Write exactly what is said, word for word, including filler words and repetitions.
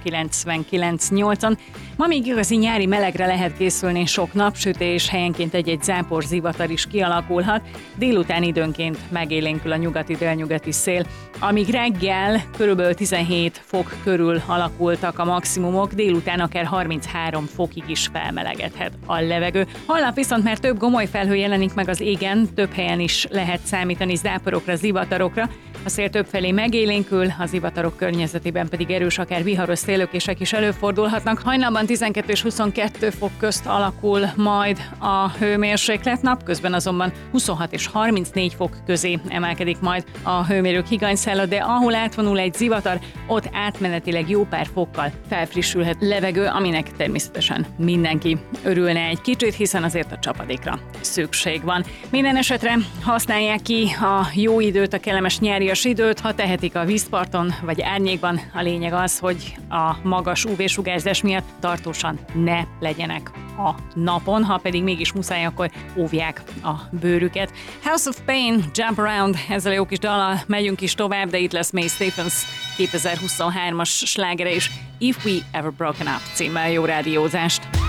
kilencvenkilenc nyolcon. Ma még igazi nyári melegre lehet készülni, sok napsütés, helyenként egy-egy zápor, zivatar is kialakulhat. Délután időnként megélénkül a nyugati-délnyugati szél. Amíg reggel körülbelül tizenhét fok körül alakultak a maximumok, délután akár harminchárom fokig is felmelegedhet a levegő. Holnap viszont már több gomoly felhő jelenik meg az égen, több helyen is lehet számítani záporokra, zivatarokra. A szél többfelé megélénkül, a zivatarok környezetében pedig erős, akár viharos széllökések is előfordulhatnak. Hajnalban tizenkettő és huszonkettő fok közt alakul majd a hőmérséklet, napközben azonban huszonhat és harmincnégy fok közé emelkedik majd a hőmérők higanyszála, de ahol átvonul egy zivatar, ott átmenetileg jó pár fokkal felfrissülhet levegő, aminek természetesen mindenki örülne egy kicsit, hiszen azért a csapadékra szükség van. Minden esetre használják ki a jó időt, a kellemes nyári időt, ha tehetik a vízparton vagy árnyékban. A lényeg az, hogy a magas ú vé-sugárzás miatt tartósan ne legyenek a napon, ha pedig mégis muszáj, akkor óvják a bőrüket. House of Pain, Jump Around, ezzel a jó kis dallal megyünk is tovább, de itt lesz May Stephens kétezer-huszonhármas slágere is, If We Ever Broken Up címmel. Jó rádiózást!